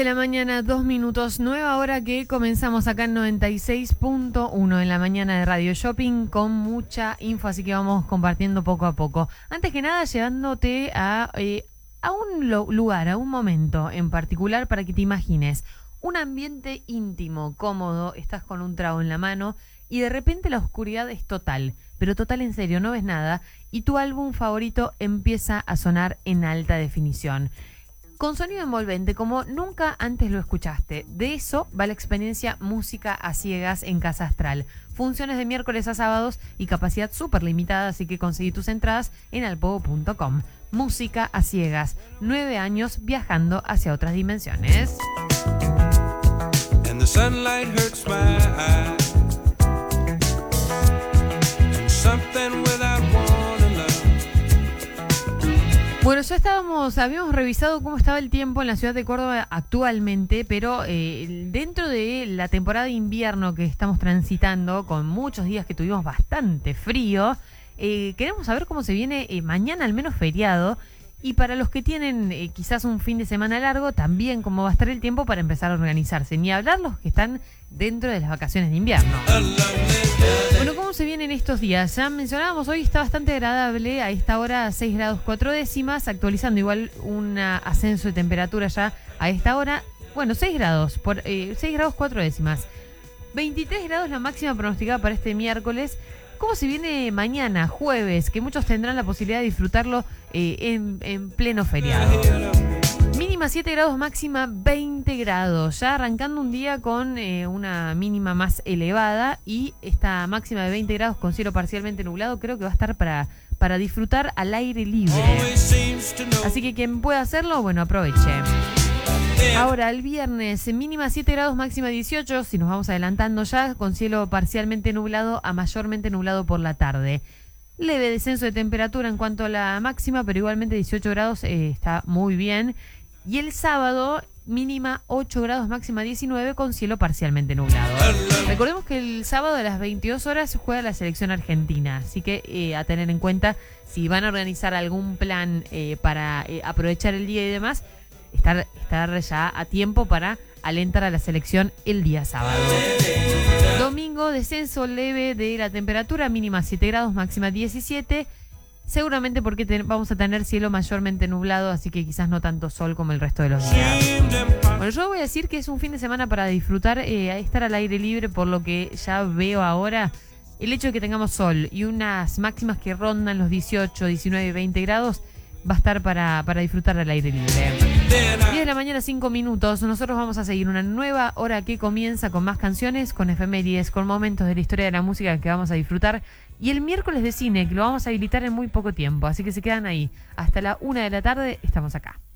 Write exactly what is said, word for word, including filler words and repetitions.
de la mañana, dos minutos, nueva hora que comenzamos acá en noventa y seis punto uno en la mañana de Radio Shopping con mucha info, así que vamos compartiendo poco a poco. Antes que nada, llevándote a, eh, a un lo- lugar, a un momento en particular para que te imagines un ambiente íntimo, cómodo, estás con un trago en la mano y de repente la oscuridad es total, pero total en serio, no ves nada y tu álbum favorito empieza a sonar en alta definición. Con sonido envolvente, como nunca antes lo escuchaste. De eso va la experiencia Música a Ciegas en Casa Astral. Funciones de miércoles a sábados y capacidad súper limitada, así que conseguí tus entradas en alpogo punto com. Música a Ciegas, nueve años viajando hacia otras dimensiones. And the sunlight hurts my eyes. And something without wanting love. Bueno, ya estábamos, habíamos revisado cómo estaba el tiempo en la ciudad de Córdoba actualmente, pero eh, dentro de la temporada de invierno que estamos transitando, con muchos días que tuvimos bastante frío, eh, queremos saber cómo se viene eh, mañana, al menos feriado, y para los que tienen eh, quizás un fin de semana largo, también cómo va a estar el tiempo para empezar a organizarse, ni hablar los que están dentro de las vacaciones de invierno. Bueno, ¿cómo se vienen estos días? Ya mencionábamos, hoy está bastante agradable, a esta hora seis grados cuatro décimas, actualizando igual un ascenso de temperatura ya a esta hora, bueno, seis grados, por eh, seis grados cuatro décimas, veintitrés grados la máxima pronosticada para este miércoles. ¿Cómo se viene mañana, jueves, que muchos tendrán la posibilidad de disfrutarlo eh, en, en pleno feriado? Mínima siete grados, máxima veinte grados, ya arrancando un día con eh, una mínima más elevada y esta máxima de veinte grados con cielo parcialmente nublado creo que va a estar para, para disfrutar al aire libre. Así que quien pueda hacerlo, bueno, aproveche. Ahora, el viernes, mínima siete grados, máxima dieciocho, si nos vamos adelantando ya, con cielo parcialmente nublado a mayormente nublado por la tarde. Leve descenso de temperatura en cuanto a la máxima, pero igualmente dieciocho grados eh, está muy bien. Y el sábado, mínima ocho grados, máxima diecinueve, con cielo parcialmente nublado. Recordemos que el sábado a las veintidós horas juega la selección argentina, así que eh, a tener en cuenta si van a organizar algún plan eh, para eh, aprovechar el día y demás, estar, estar ya a tiempo para alentar a la selección el día sábado. Domingo, descenso leve de la temperatura, mínima siete grados, máxima diecisiete. Seguramente porque te, vamos a tener cielo mayormente nublado, así que quizás no tanto sol como el resto de los días. Bueno, yo voy a decir que es un fin de semana para disfrutar, eh, estar al aire libre, por lo que ya veo ahora. El hecho de que tengamos sol y unas máximas que rondan los dieciocho, diecinueve y veinte grados va a estar para, para disfrutar al aire libre. diez de la mañana, cinco minutos. Nosotros vamos a seguir una nueva hora que comienza con más canciones, con efemérides, con momentos de la historia de la música que vamos a disfrutar. Y el miércoles de cine, que lo vamos a habilitar en muy poco tiempo. Así que se quedan ahí. Hasta la una de la tarde estamos acá.